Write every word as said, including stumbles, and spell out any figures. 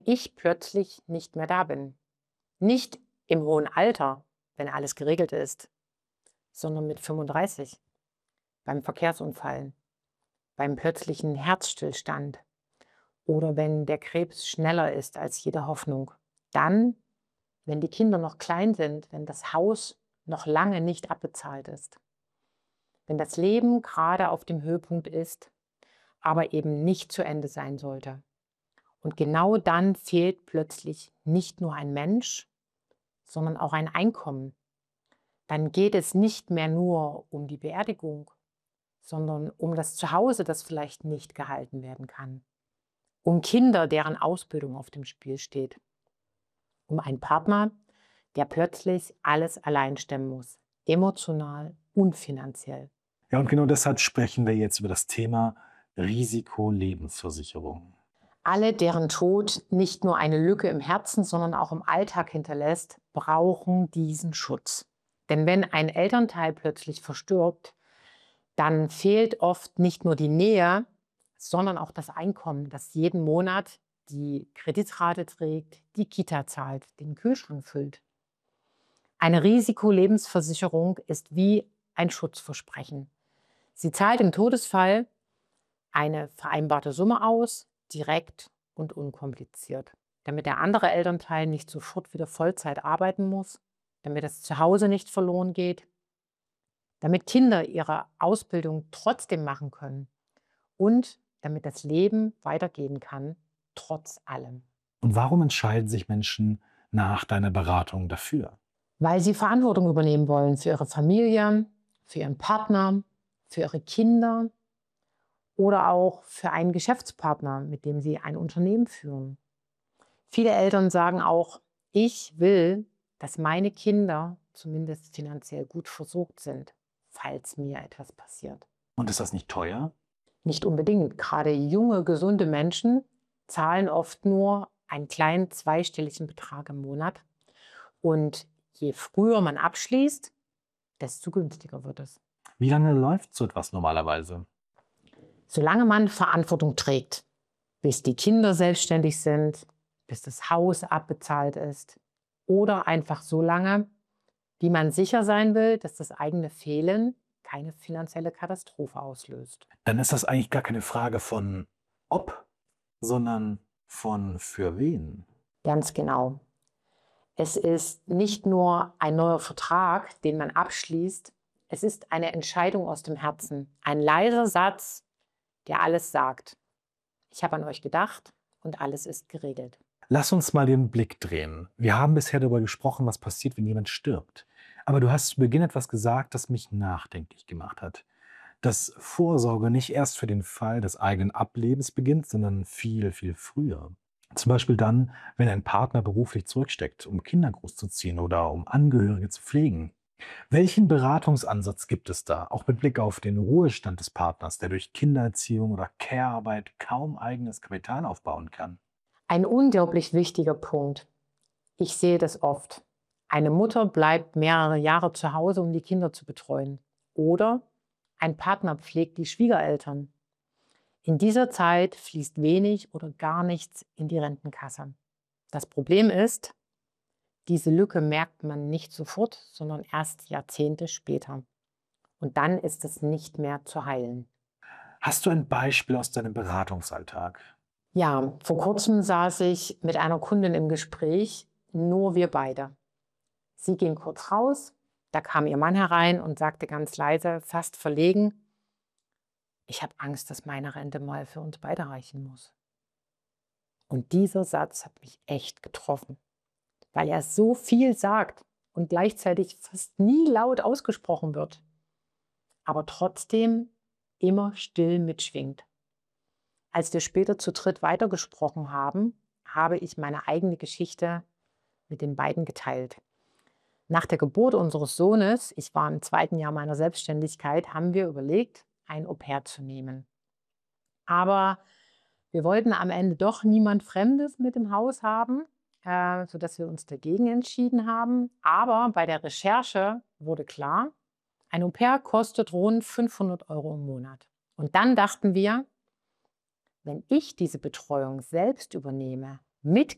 ich plötzlich nicht mehr da bin. Nicht im hohen Alter, wenn alles geregelt ist, sondern mit fünfunddreißig, beim Verkehrsunfall, beim plötzlichen Herzstillstand oder wenn der Krebs schneller ist als jede Hoffnung. Dann, wenn die Kinder noch klein sind, wenn das Haus noch lange nicht abbezahlt ist, wenn das Leben gerade auf dem Höhepunkt ist, aber eben nicht zu Ende sein sollte. Und genau dann fehlt plötzlich nicht nur ein Mensch, sondern auch ein Einkommen. Dann geht es nicht mehr nur um die Beerdigung, sondern um das Zuhause, das vielleicht nicht gehalten werden kann, um Kinder, deren Ausbildung auf dem Spiel steht, um einen Partner, der plötzlich alles allein stemmen muss, emotional und finanziell. Ja, und genau deshalb sprechen wir jetzt über das Thema Risikolebensversicherung. Alle, deren Tod nicht nur eine Lücke im Herzen, sondern auch im Alltag hinterlässt, brauchen diesen Schutz. Denn wenn ein Elternteil plötzlich verstirbt, dann fehlt oft nicht nur die Nähe, sondern auch das Einkommen, das jeden Monat die Kreditrate trägt, die Kita zahlt, den Kühlschrank füllt. Eine Risikolebensversicherung ist wie ein Schutzversprechen. Sie zahlt im Todesfall eine vereinbarte Summe aus, direkt und unkompliziert, damit der andere Elternteil nicht sofort wieder Vollzeit arbeiten muss, damit das Zuhause nicht verloren geht, damit Kinder ihre Ausbildung trotzdem machen können und damit das Leben weitergehen kann, trotz allem. Und warum entscheiden sich Menschen nach deiner Beratung dafür? Weil sie Verantwortung übernehmen wollen für ihre Familie, für ihren Partner, für ihre Kinder oder auch für einen Geschäftspartner, mit dem sie ein Unternehmen führen. Viele Eltern sagen auch, ich will, dass meine Kinder zumindest finanziell gut versorgt sind, falls mir etwas passiert. Und ist das nicht teuer? Nicht unbedingt. Gerade junge, gesunde Menschen zahlen oft nur einen kleinen zweistelligen Betrag im Monat. Und je früher man abschließt, desto günstiger wird es. Wie lange läuft so etwas normalerweise? Solange man Verantwortung trägt, bis die Kinder selbstständig sind, bis das Haus abbezahlt ist oder einfach so lange, wie man sicher sein will, dass das eigene Fehlen keine finanzielle Katastrophe auslöst. Dann ist das eigentlich gar keine Frage von ob, sondern von für wen. Ganz genau. Es ist nicht nur ein neuer Vertrag, den man abschließt, es ist eine Entscheidung aus dem Herzen. Ein leiser Satz, der alles sagt. Ich habe an euch gedacht und alles ist geregelt. Lass uns mal den Blick drehen. Wir haben bisher darüber gesprochen, was passiert, wenn jemand stirbt. Aber du hast zu Beginn etwas gesagt, das mich nachdenklich gemacht hat. Dass Vorsorge nicht erst für den Fall des eigenen Ablebens beginnt, sondern viel, viel früher. Zum Beispiel dann, wenn ein Partner beruflich zurücksteckt, um Kinder großzuziehen oder um Angehörige zu pflegen. Welchen Beratungsansatz gibt es da, auch mit Blick auf den Ruhestand des Partners, der durch Kindererziehung oder Care-Arbeit kaum eigenes Kapital aufbauen kann? Ein unglaublich wichtiger Punkt. Ich sehe das oft. Eine Mutter bleibt mehrere Jahre zu Hause, um die Kinder zu betreuen. Oder ein Partner pflegt die Schwiegereltern. In dieser Zeit fließt wenig oder gar nichts in die Rentenkasse. Das Problem ist, diese Lücke merkt man nicht sofort, sondern erst Jahrzehnte später. Und dann ist es nicht mehr zu heilen. Hast du ein Beispiel aus deinem Beratungsalltag? Ja, vor kurzem saß ich mit einer Kundin im Gespräch, nur wir beide. Sie ging kurz raus, da kam ihr Mann herein und sagte ganz leise, fast verlegen, ich habe Angst, dass meine Rente mal für uns beide reichen muss. Und dieser Satz hat mich echt getroffen, weil er so viel sagt und gleichzeitig fast nie laut ausgesprochen wird, aber trotzdem immer still mitschwingt. Als wir später zu dritt weitergesprochen haben, habe ich meine eigene Geschichte mit den beiden geteilt. Nach der Geburt unseres Sohnes, ich war im zweiten Jahr meiner Selbstständigkeit, haben wir überlegt, ein Au-pair zu nehmen. Aber wir wollten am Ende doch niemand Fremdes mit im Haus haben, äh, sodass wir uns dagegen entschieden haben. Aber bei der Recherche wurde klar, ein Au-pair kostet rund fünfhundert Euro im Monat. Und dann dachten wir, wenn ich diese Betreuung selbst übernehme, mit